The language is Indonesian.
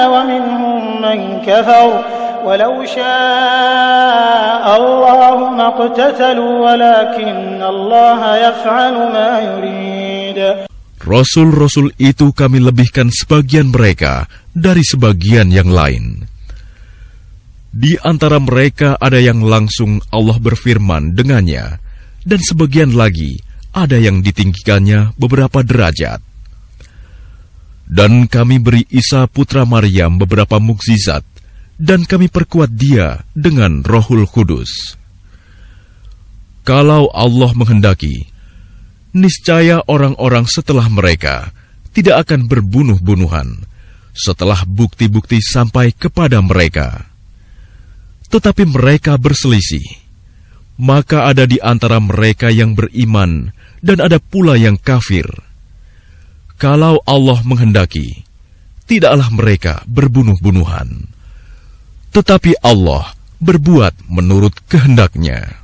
ومنهم من كفر ولو شاء الله ما اقتتلوا ولكن الله يفعل ما يريد. Rasul-rasul itu kami lebihkan sebagian mereka dari sebagian yang lain. Di antara mereka ada yang langsung Allah berfirman dengannya, dan sebagian lagi ada yang ditinggikannya beberapa derajat. Dan kami beri Isa putra Maryam beberapa mukjizat, dan kami perkuat dia dengan Rohul Kudus. Kalau Allah menghendaki, niscaya orang-orang setelah mereka tidak akan berbunuh-bunuhan setelah bukti-bukti sampai kepada mereka. Tetapi mereka berselisih, maka ada di antara mereka yang beriman dan ada pula yang kafir. Kalau Allah menghendaki, tidaklah mereka berbunuh-bunuhan, tetapi Allah berbuat menurut kehendaknya.